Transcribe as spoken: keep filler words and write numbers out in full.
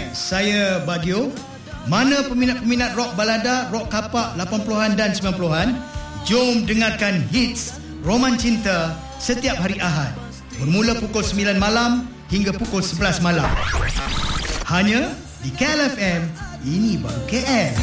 saya Bagio. Mana peminat-peminat rock balada, rock kapak lapan puluhan dan sembilan puluhan, jom dengarkan hits Roman Cinta setiap hari Ahad bermula pukul sembilan malam hingga pukul sebelas malam. Hanya di K L F M, ini baru K L.